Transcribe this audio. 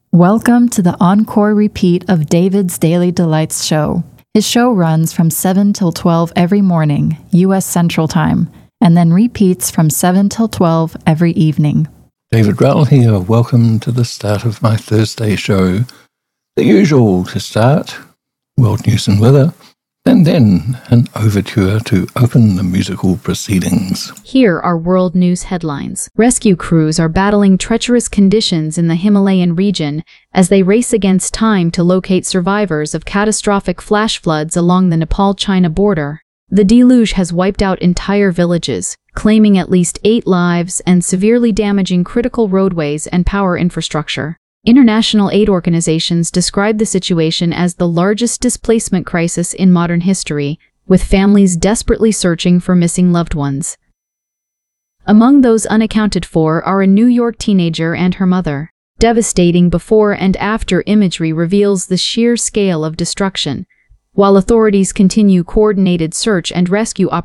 Welcome to the encore repeat of David's Daily Delights show. His show runs from 7 till 12 every morning, U.S. Central Time, and then repeats from 7 till 12 every evening. David Rattle here. Welcome to the start of my Thursday show. The usual to start, world news and weather, and then an overture to open the musical proceedings. Here are world news headlines. Rescue crews are battling treacherous conditions in the Himalayan region as they race against time to locate survivors of catastrophic flash floods along the Nepal-China border. The deluge has wiped out entire villages, claiming at least 8 lives and severely damaging critical roadways and power infrastructure. International aid organizations describe the situation as the largest displacement crisis in modern history, with families desperately searching for missing loved ones. Among those unaccounted for are a New York teenager and her mother. Devastating before and after imagery reveals the sheer scale of destruction, while authorities continue coordinated search and rescue operations.